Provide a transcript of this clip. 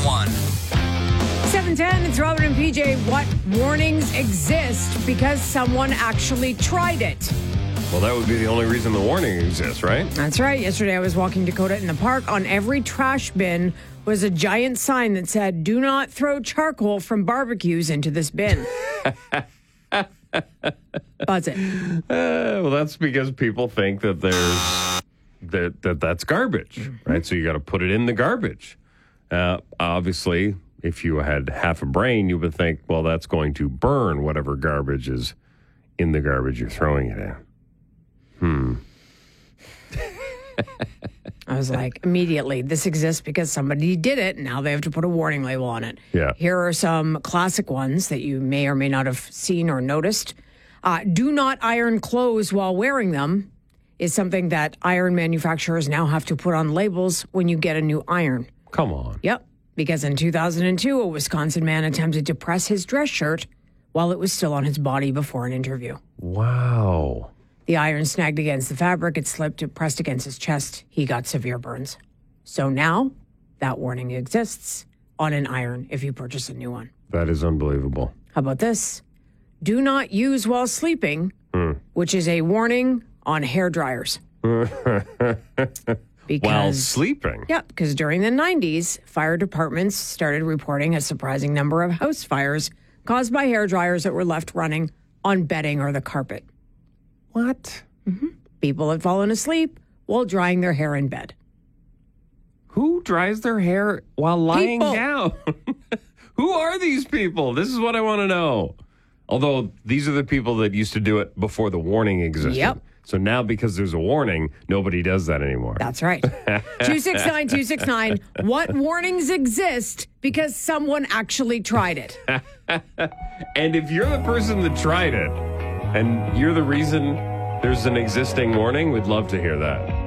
911. 7:10, it's Robin and PJ. What warnings exist because someone actually tried it? Well, that would be the only reason the warning exists, right? That's right. Yesterday I was walking Dakota in the park. On every trash bin was a giant sign that said, "Do not throw charcoal from barbecues into this bin." Buzz it. Well, that's because people think that that's garbage, right? So you got to put it in the garbage. Obviously, if you had half a brain, you would think, well, that's going to burn whatever garbage is in the garbage you're throwing it in. I was like, immediately, this exists because somebody did it. Now they have to put a warning label on it. Yeah. Here are some classic ones that you may or may not have seen or noticed. Do not iron clothes while wearing them is something that iron manufacturers now have to put on labels when you get a new iron. Come on. Yep. Because in 2002, a Wisconsin man attempted to press his dress shirt while it was still on his body before an interview. Wow. The iron snagged against the fabric. It slipped. It pressed against his chest. He got severe burns. So now that warning exists on an iron if you purchase a new one. That is unbelievable. How about this? Do not use while sleeping, which is a warning on hair dryers. While sleeping? Yeah, because during the 90s, fire departments started reporting a surprising number of house fires caused by hair dryers that were left running on bedding or the carpet. What? People had fallen asleep while drying their hair in bed. Who dries their hair while lying People. down? Who are these people? This is what I want to know. Although these are the people that used to do it before the warning existed. Yep. So now because there's a warning, nobody does that anymore. That's right. 269-269. What warnings exist because someone actually tried it? And if you're the person that tried it and you're the reason there's an existing warning, we'd love to hear that.